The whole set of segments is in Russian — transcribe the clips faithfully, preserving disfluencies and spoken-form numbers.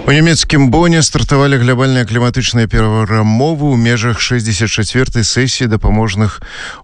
У нямецкім Боне стартавалі глобальныя кліматычныя перамовы ў межах шэсцьдзесят чацвёртай сесіі дапаможных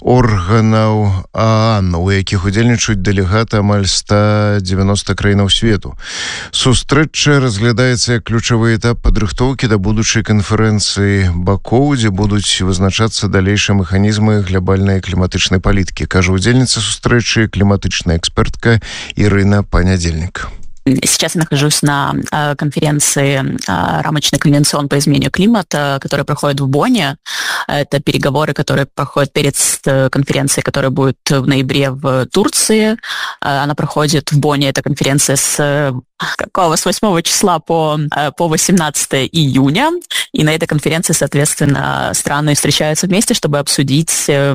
органаў ААН, у якіх удзельнічаюць дэлегаты амаль ста дзевяноста краінаў свету. Сустрэча разглядаецца як ключавы этап падрыхтоўкі да будучай канферэнцыі бакоў, дзе будуць вызначацца далейшыя механізмы глобальнай кліматычнай палітыкі, кажа удзельніца сустрэчы, кліматычная экспертка Ирина Понедельник. Сейчас я нахожусь на э, конференции э, «Рамочный конвенцион по изменению климата», которая проходит в Бонне. Это переговоры, которые проходят перед конференцией, которая будет в ноябре в Турции. Э, она проходит в Бонне, эта конференция с, какого, с восьмого числа по, э, по восемнадцатое июня. И на этой конференции, соответственно, страны встречаются вместе, чтобы обсудить э,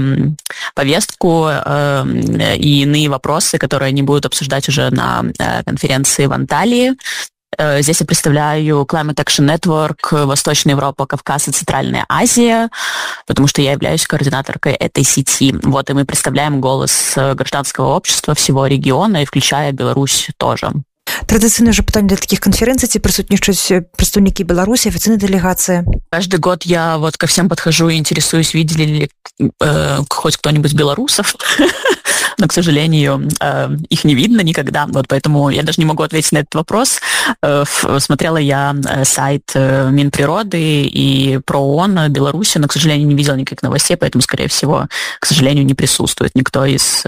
повестку э, и иные вопросы, которые они будут обсуждать уже на э, конференции в Анталии. Здесь я представляю Climate Action Network, Восточная Европа, Кавказ и Центральная Азия, потому что я являюсь координаторкой этой сети. Вот, и мы представляем голос гражданского общества всего региона, и включая Беларусь тоже. Традыцыйнае же пытанне для таких конференций, ці прысутнічаюць прадстаўнікі Беларуси, официальная делегация? Каждый год я вот ко всем подхожу и интересуюсь, видели ли э, хоть кто-нибудь белорусов. Но, к сожалению, их не видно никогда, вот поэтому я даже не могу ответить на этот вопрос. Смотрела я сайт Минприроды и про ООН Беларуси, но, к сожалению, не видела никаких новостей, поэтому, скорее всего, к сожалению, не присутствует никто из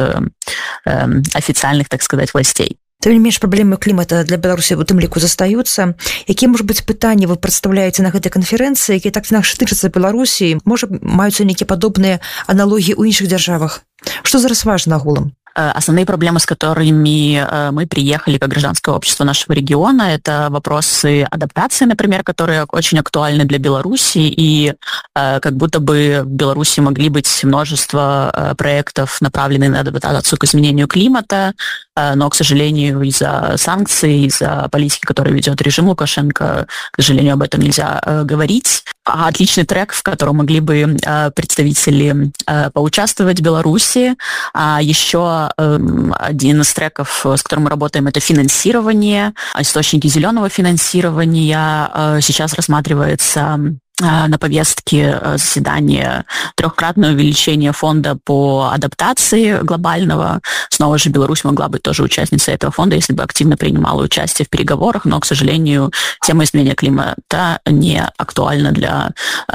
официальных, так сказать, властей. Тым не менш, праблемы клімата для Беларусі у тым ліку застаюцца. Якія, можа быць, пытанні вы прадстаўляеце на гэтай канферэнцыі, якія так інакш тычацца Беларусі? Можа, маюцца нейкія падобныя аналогіі ў іншых дзяржавах? Што зараз важна агулам? Основные проблемы, с которыми мы приехали как гражданское общество нашего региона, это вопросы адаптации, например, которые очень актуальны для Беларуси, и как будто бы в Беларуси могли быть множество проектов, направленных на адаптацию к изменению климата, но, к сожалению, из-за санкций, из-за политики, которую ведет режим Лукашенко, к сожалению, об этом нельзя говорить. А отличный трек, в котором могли бы представители поучаствовать в Беларуси. А еще один из треков, с которым мы работаем, это финансирование. Источники зеленого финансирования. Сейчас рассматривается на повестке заседания трехкратное увеличение фонда по адаптации глобального. Снова же Беларусь могла быть тоже участницей этого фонда, если бы активно принимала участие в переговорах, но, к сожалению, тема изменения климата не актуальна для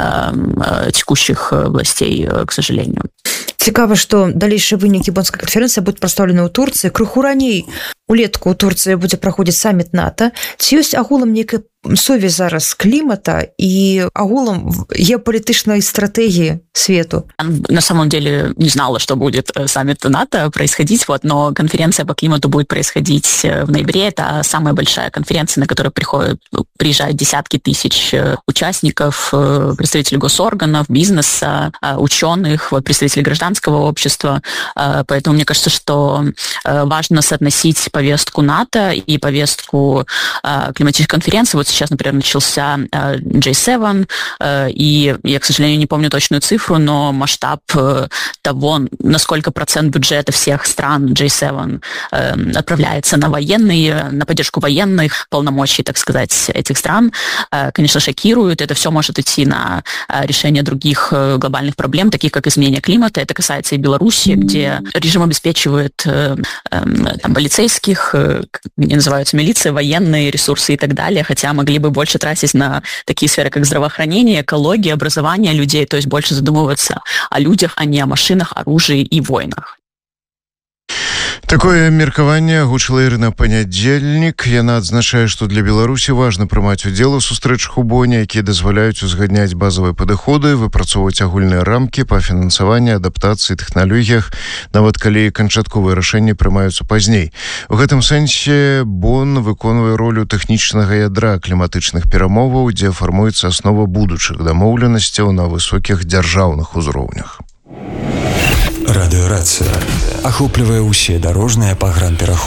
э, текущих властей, к сожалению. Цікава, што далейшыя вынікі боннскай канферэнцыі будуць прадстаўлены ў Турцыі. Крыху раней улетку ў Турцыі будзе праходзіць саміт НАТО. Ці ёсць агулам нейкая сувязь зараз климата и агулам геополитичной стратегии свету? На самом деле не знала, что будет саммит НАТО происходить, вот, но конференция по климату будет происходить в ноябре. Это самая большая конференция, на которую приходят, приезжают десятки тысяч участников, представителей госорганов, бизнеса, ученых, вот, представителей гражданского общества. Поэтому мне кажется, что важно соотносить повестку НАТО и повестку климатической конференции. Вот сейчас, например, начался джей семь, и я, к сожалению, не помню точную цифру, но масштаб того, насколько процент бюджета всех стран джей семь отправляется на военные, на поддержку военных полномочий, так сказать, этих стран, конечно, шокирует. Это все может идти на решение других глобальных проблем, таких как изменение климата. Это касается и Беларуси, где режим обеспечивает там, полицейских, они называются милиция, военные ресурсы и так далее, хотя могли бы больше тратить на такие сферы, как здравоохранение, экология, образование людей, то есть больше задумываться о людях, а не о машинах, оружии и войнах. Такое меркаванне агучыла Ірына Понедельник. Яна адзначае, што для Беларусі важна прымаць удзел у сустрэчах у Бонне, якія дазваляюць узгадняць базавыя падыходы, выпрацоўваць агульныя рамкі па фінансаванні, адаптацыі, тэхналогіях, нават калі канчатковыя рашэнні прымаюцца пазней. У гэтым сэнсе Бонн выконвае ролю тэхнічнага ядра кліматычных перамоваў, дзе фармуецца аснова будучых дамоўленасцяў на высокіх дзяржаўных узроўнях. Радыёрацыя ахоплівае ўсе дарожныя пагранпераходы.